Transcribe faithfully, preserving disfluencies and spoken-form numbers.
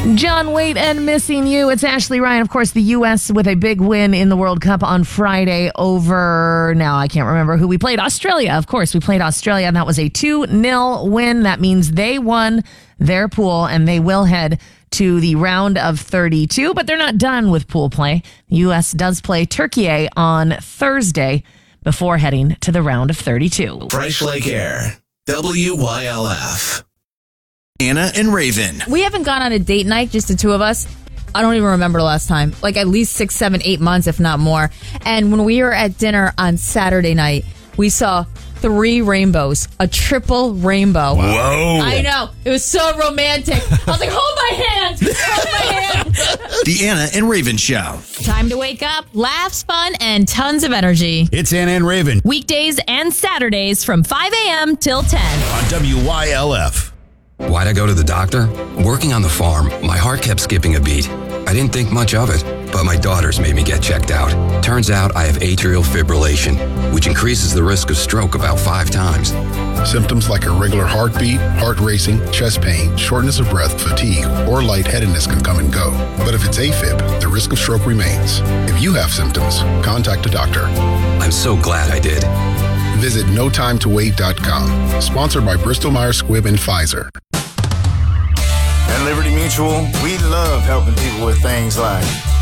John Waite and Missing You. It's Ashley Ryan. Of course, the U S with a big win in the World Cup on Friday over, now I can't remember who we played. Australia. Of course, we played Australia, and that was a two nil win. That means they won their pool, and they will head to the round of thirty-two, but they're not done with pool play. The U S does play Turkey on Thursday before heading to the round of thirty-two. Fresh Lake Air, W Y L F. Anna and Raven. We haven't gone on a date night, just the two of us. I don't even remember the last time. Like at least six, seven, eight months, if not more. And when we were at dinner on Saturday night, we saw three rainbows, a triple rainbow. Whoa. I know. It was so romantic. I was like, hold my hand. Hold my hand. The Anna and Raven Show. Time to wake up, laughs, fun, and tons of energy. It's Anna and Raven. Weekdays and Saturdays from five a.m. till ten. On W Y L F. Why'd I go to the doctor? Working on the farm, my heart kept skipping a beat. I didn't think much of it, but my daughters made me get checked out. Turns out I have atrial fibrillation, which increases the risk of stroke about five times. Symptoms like irregular heartbeat, heart racing, chest pain, shortness of breath, fatigue, or lightheadedness can come and go. But if it's AFib, the risk of stroke remains. If you have symptoms, contact a doctor. I'm so glad I did. Visit no time to wait dot com. Sponsored by Bristol Myers Squibb and Pfizer. At Liberty Mutual, we love helping people with things like